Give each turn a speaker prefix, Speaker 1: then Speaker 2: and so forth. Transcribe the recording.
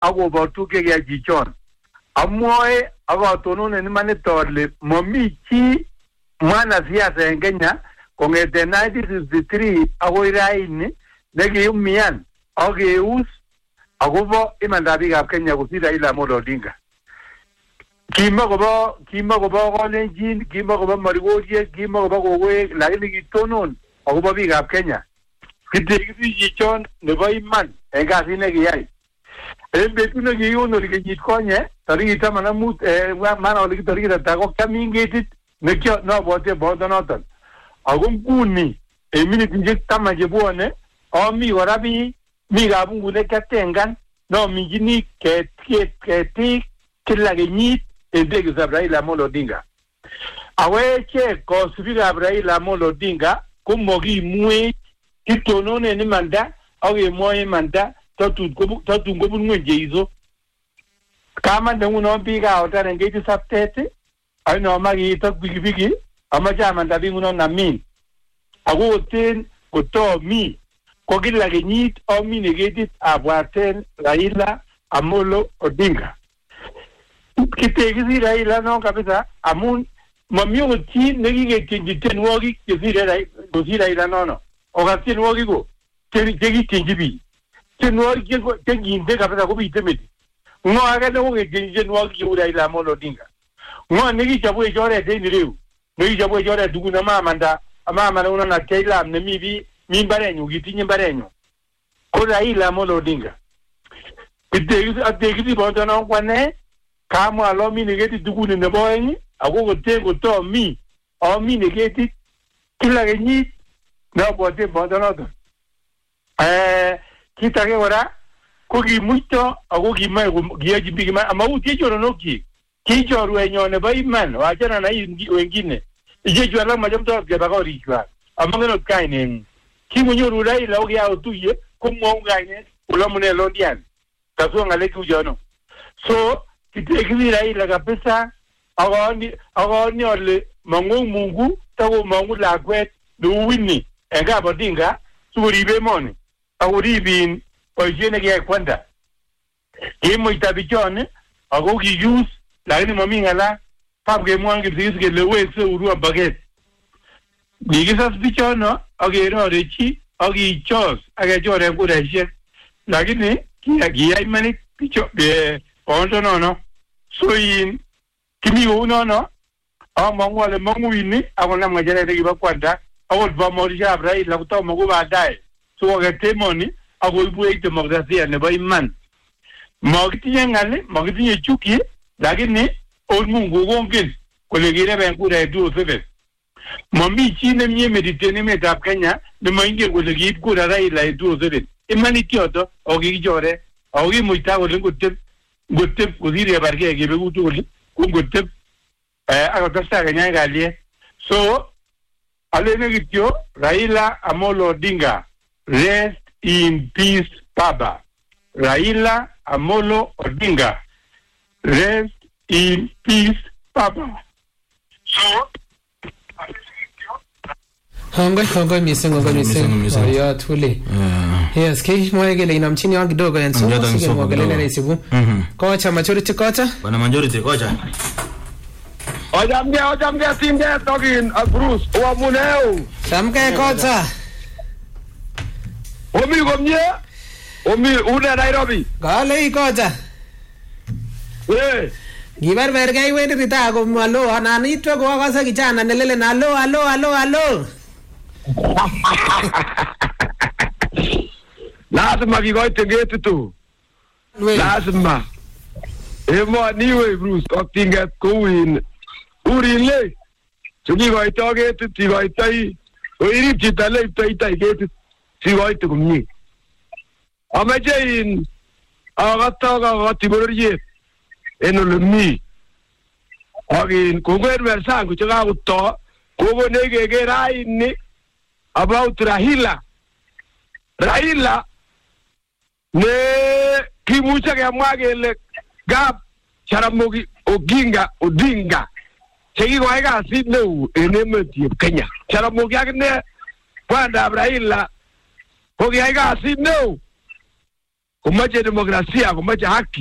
Speaker 1: akobo tuke ya jichon amwoe akotonon en manitole momi chi mwana siasa en Kenya kongete 1963 akoi raini nekiumian akeus akobo imandab biikab Kenya kosir Raila Amolo Odinga. Kimo kobo kolenjin, kimo kobo marigoriek, kimo kobo kokoek, lakini kitonon akobo biikab Kenya. Kitekisi chichon nebo iman en kasit nekiyai. En betut nekiun oli kenyit konye, tarikit 15 maana oli tarikit ata ko kiamin ketit nobwote bondonoton. Ako nguni en minitishek 10 chebwone ami kora mi kabungunet kiatengan nominjini ketik kila kenyit en tekisab Raila Amolo Odinga. Awechek kosubikab Raila Amolo Odinga komokimwech kitononen imanda akemwoe imanda tatun kobun ngweny cheiso. Kamande ngunon biik aotaren ketit saptet ainomak kiitok pikipiki amache amanda biik ngunon namin. Ako oten kotomi ko kila kenyit amine ketit abwaten Raila Amolo Odinga. Kitekisi Raila no kabisa amun mami okot chi nekiketyenji tienwogik kosir Raila nono. Okas tienwogik ko chekityenji biik. Tienwogik chekinde kabisa kobite meti. Ng'o ake nekoketyenji tienwogik cheu Raila Amolo Odinga. Ng'o nekichobwech oret en ireu. Nekichobwech oret tugul amamanda unon akeilam nemi mi mbarenyu kitinye mbarenyu. Ko Raila Amolo Odinga. Kitekisi bondonon kwane kamwa alo mine ketit tugul nebo oeng ako koten kotomi amine ketit kila kenyit nobwote bondonoton. Kit age kora ko kimuito ako kiyochi biik iman amautie choronokyi ki chorwenyon nebo iman wachana na wengine ichechu alak machamtoi keba korikwak amangen ot kainengung. Kimonyoru Raila okiaotuye komwou kainet olamune Londian kaswa ng'alek chono. So kitekisi Raila kabisa akoni ole mang'u Mungu takomang'u lakwet neuwini en kap Odinga sikorib emoni akoribin boisiet nekiyai kwanda. Kimuita bichon ako kiyus lakini mami ng'ala pap kemwon kipsigis kele wese urua baget. Kikisas bichono akerorechi akichos akechoren kuraisiek lakini kiyai manit bicho bondonono. So kimi kounono amang'u ale mang'uini akonam ng'echeret nekibo kwanda akot bomorishab Raila kotomo ko baadaye sikoket emoni akoibwech demokrasia nebo iman. Makitinye ng'al, makitinye chuki, lakini ot Mungu kongen kole kireben kura 2007. Mami chi nemie mediten emetab Kenya nemoingen kole kiib kura Raila 2007. Imanit yoto ako kikichore ako kimuita kole ngotep kosir kebargei kebeku tugul ko ngotep akotestai Kenya kalyet. So alene kityo Raila Amolo Odinga, rest in peace baba. Raila Amolo Odinga, rest in peace baba. So
Speaker 2: Hongoi mising. Ya tuli. Yes, mwae kele inamchini wangu kidogo ya nso. Sige mwagelele reisibu. Kocha, majority kocha?
Speaker 3: Bwana majority kocha.
Speaker 4: Ojamge timge togin Bruce uamuneu.
Speaker 2: Samge kocha.
Speaker 4: Omi komye? Omi une Nairobi.
Speaker 2: Gale kocha. Gibarberge iwendi rita ko malo ananitwe ko akase kijana nelele na alo.
Speaker 4: Lazima kikoite ngeti tu. Lazima. Emo niwe Bruce otinget kouin. Urile. Tukikoite ngeti tikoitoi. Oirip chito leiptoi ngeti tikoite komye. Amache in akati bororiet en olemi. Akin kongwen versangu chekakuto kokonekeke raini about Raila ne kimuche kemwa kele gap Jaramogi Odinga chekikoyai kasit neu en emetab Kenya. Jaramogi akine kwandab Raila kokiyai kasit neu komoche demokrasia, komoche haki.